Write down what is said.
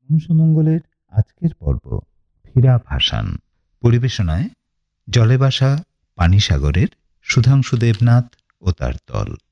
মঙ্গলের আজকের পর্ব ফিরা ভাসান। পরিবেশনায় জলে ভাসা পানিসাগরের সুধাংশু দেবনাথ ও তার দল।